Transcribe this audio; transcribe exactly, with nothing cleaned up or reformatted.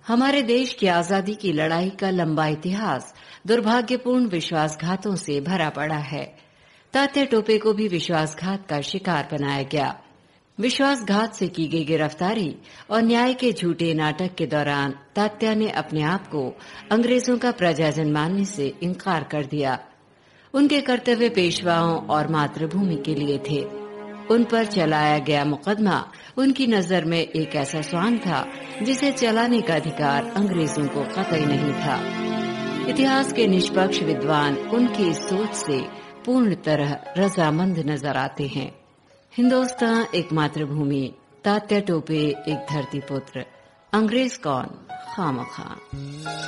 हमारे देश की आजादी की लड़ाई का लंबा इतिहास दुर्भाग्यपूर्ण विश्वासघातों से भरा पड़ा है। तात्या टोपे को भी विश्वासघात का शिकार बनाया गया। विश्वासघात से की गई गिरफ्तारी और न्याय के झूठे नाटक के दौरान तात्या ने अपने आप को अंग्रेजों का प्रजाजन मानने से इनकार कर दिया। उनके कर्तव्य पेशवाओं और मातृभूमि के लिए थे। उन पर चलाया गया मुकदमा उनकी नजर में एक ऐसा स्वांग था जिसे चलाने का अधिकार अंग्रेजों को कतई नहीं था। इतिहास के निष्पक्ष विद्वान उनकी इस सोच से पूर्ण तरह रजामंद नजर आते हैं। हिंदुस्तान एक मातृभूमि, तात्या टोपे एक धरती पुत्र, अंग्रेज कौन खामखा।